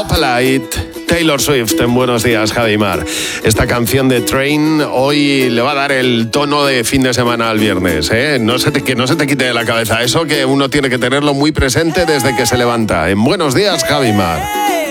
Opalite, Taylor Swift en Buenos Días, Javi Mar. Esta canción de Train hoy le va a dar el tono de fin de semana al viernes, ¿eh? Que no se te quite de la cabeza. Eso que uno tiene que tenerlo muy presente desde que se levanta. En Buenos Días, Javi Mar.